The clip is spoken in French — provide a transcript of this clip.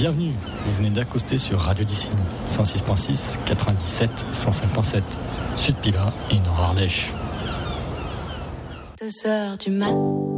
Bienvenue, vous venez d'accoster sur Radio Dissine, 106.6, 97, 105.7, Sud Pilat et Nord Ardèche. 2 heures du mat.